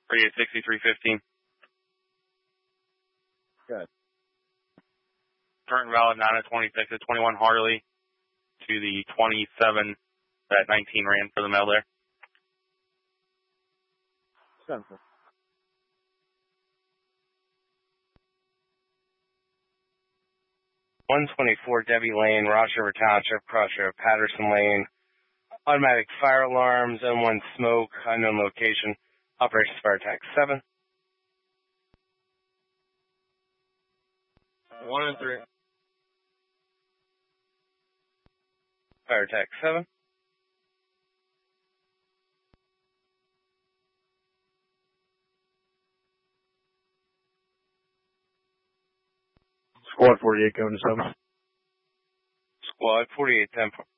48 6315. Good. Current valid 9 of 26 at 21 Harley to the 27 that 19 ran for the mail there. Central. 124 Debbie Lane, Ross River Township, Cross River, Patterson Lane. Automatic fire alarm, zone 1 smoke, unknown location. Operations Fire Attack 7. 1 and 3. Fire Attack 7. Squad 48 going to 7. Squad 48 10.